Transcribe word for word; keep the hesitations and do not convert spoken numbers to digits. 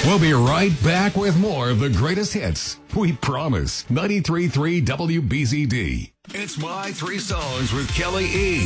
We'll be right back with more of the greatest hits. We promise. ninety-three point three W B Z D. It's My Three Songs with Kelly E.